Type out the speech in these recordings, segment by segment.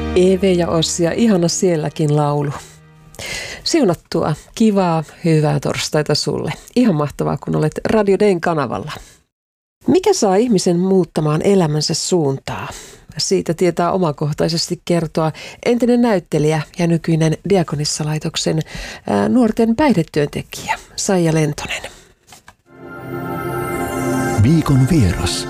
Eve ja Ossia, ihana sielläkin laulu. Siunattua, kivaa, hyvää torstaita sulle. Ihan mahtavaa, kun olet Radio Dayn kanavalla. Mikä saa ihmisen muuttamaan elämänsä suuntaa? Siitä tietää omakohtaisesti kertoa entinen näyttelijä ja nykyinen Diakonissalaitoksen nuorten päihdetyöntekijä Saija Lentonen. Viikon vieras.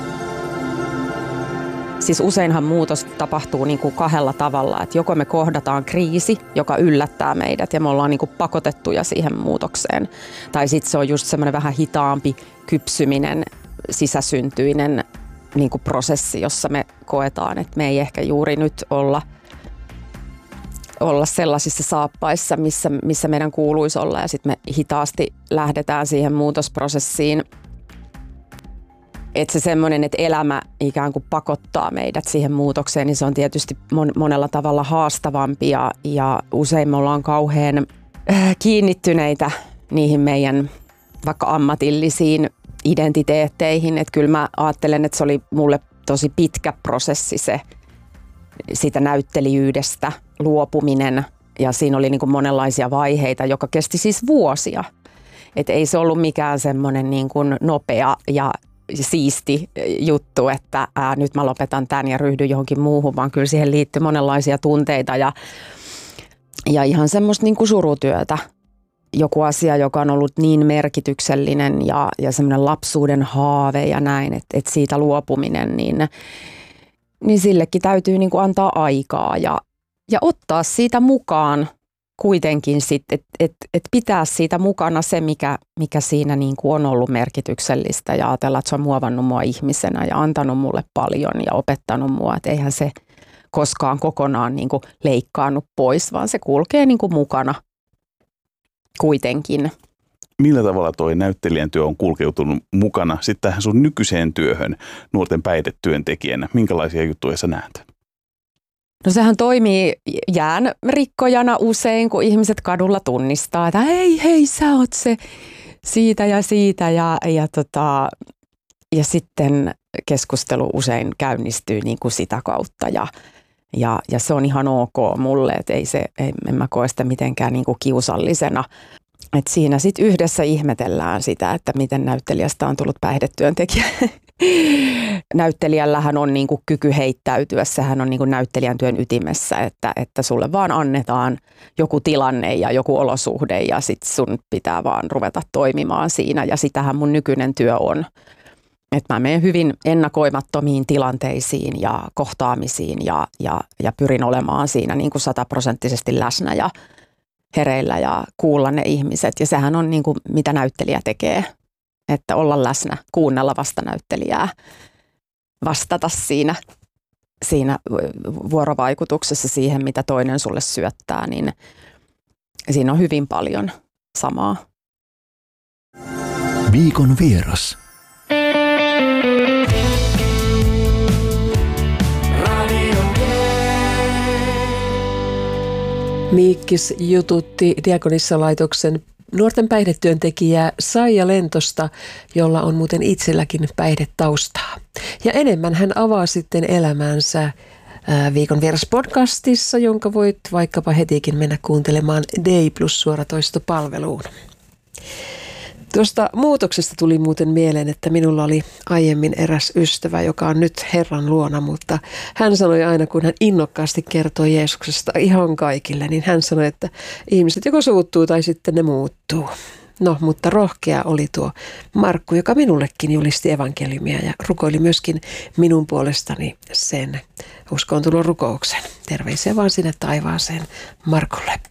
Siis useinhan muutos tapahtuu niin kuin kahdella tavalla, että joko me kohdataan kriisi, joka yllättää meidät ja me ollaan niin kuin pakotettuja siihen muutokseen. Tai sitten se on just semmoinen vähän hitaampi kypsyminen, sisäsyntyinen niin kuin prosessi, jossa me koetaan, että me ei ehkä juuri nyt olla sellaisissa saappaissa, missä meidän kuuluisi olla ja sitten me hitaasti lähdetään siihen muutosprosessiin. Että se semmoinen, että elämä ikään kuin pakottaa meidät siihen muutokseen, niin se on tietysti monella tavalla haastavampi ja usein me ollaan kauhean kiinnittyneitä niihin meidän vaikka ammatillisiin identiteetteihin. Että kyllä mä ajattelen, että se oli mulle tosi pitkä prosessi se siitä näyttelijyydestä luopuminen ja siinä oli niin kuin monenlaisia vaiheita, joka kesti siis vuosia. Että ei se ollut mikään semmoinen niin kuin nopea ja siisti juttu, että nyt mä lopetan tämän ja ryhdyn johonkin muuhun, vaan kyllä siihen liittyy monenlaisia tunteita ja ihan semmoista niin kuin surutyötä. Joku asia, joka on ollut niin merkityksellinen ja semmoinen lapsuuden haave ja näin, että siitä luopuminen, niin sillekin täytyy niin kuin antaa aikaa ja ottaa siitä mukaan kuitenkin sitten, että pitää siitä mukana se, mikä siinä niin kuin on ollut merkityksellistä ja ajatella, että se on muovannut mua ihmisenä ja antanut mulle paljon ja opettanut mua, että eihän se koskaan kokonaan niin kuin leikkaannut pois, vaan se kulkee niin kuin mukana kuitenkin. Millä tavalla toi näyttelijän työ on kulkeutunut mukana sitten tähän sun nykyiseen työhön nuorten päihdetyöntekijänä? Minkälaisia juttuja sä näet? No sehän toimii jäänrikkojana usein, kun ihmiset kadulla tunnistaa, että hei, sä oot se siitä ja siitä ja sitten keskustelu usein käynnistyy niin kuin sitä kautta ja se on ihan ok mulle, että en mä koe sitä mitenkään niin kuin kiusallisena. Et siinä sitten yhdessä ihmetellään sitä, että miten näyttelijästä on tullut päihdetyöntekijä. Näyttelijällähän on niin kuin kyky heittäytyä, sehän on niin kuin näyttelijän työn ytimessä, että sulle vaan annetaan joku tilanne ja joku olosuhde ja sitten sun pitää vaan ruveta toimimaan siinä ja sitähän mun nykyinen työ on. Että mä menen hyvin ennakoimattomiin tilanteisiin ja kohtaamisiin ja pyrin olemaan siinä niin kuin 100% läsnä ja hereillä ja kuulla ne ihmiset. Ja sehän on niin kuin mitä näyttelijä tekee, että olla läsnä, kuunnella vastanäyttelijää, vastata siinä vuorovaikutuksessa siihen, mitä toinen sulle syöttää, niin siinä on hyvin paljon samaa. Viikon vieras. Miikkis jututti Diakonissalaitoksen nuorten päihdetyöntekijää Saija Lentosta, jolla on muuten itselläkin päihdetaustaa. Ja enemmän hän avaa sitten elämänsä Viikon vieras podcastissa, jonka voit vaikkapa hetikin mennä kuuntelemaan Day Plus suoratoistopalveluun. Tuosta muutoksesta tuli muuten mieleen, että minulla oli aiemmin eräs ystävä, joka on nyt Herran luona, mutta hän sanoi aina, kun hän innokkaasti kertoi Jeesuksesta ihan kaikille, niin hän sanoi, että ihmiset joko suuttuu tai sitten ne muuttuu. No, mutta rohkea oli tuo Markku, joka minullekin julisti evankeliumia ja rukoili myöskin minun puolestani sen uskoon tulon rukouksen. Terveisiä vaan sinne taivaaseen Markulle.